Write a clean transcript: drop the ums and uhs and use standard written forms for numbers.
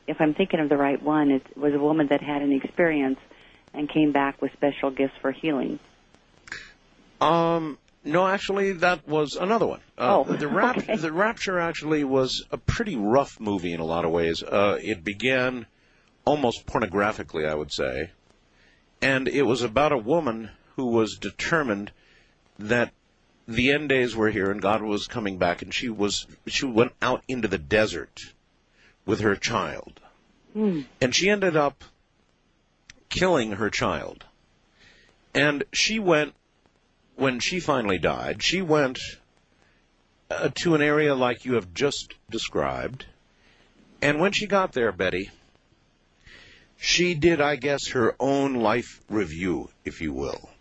if I'm thinking of the right one, it was a woman that had an experience and came back with special gifts for healing. No, actually, that was another one. Okay. The Rapture actually was a pretty rough movie in a lot of ways. It began almost pornographically, I would say, and it was about a woman who was determined that the end days were here and God was coming back, and she went out into the desert with her child, and she ended up killing her child, and she went. When she finally died, she went to an area like you have just described. And when she got there, Betty, she did, I guess, her own life review, if you will.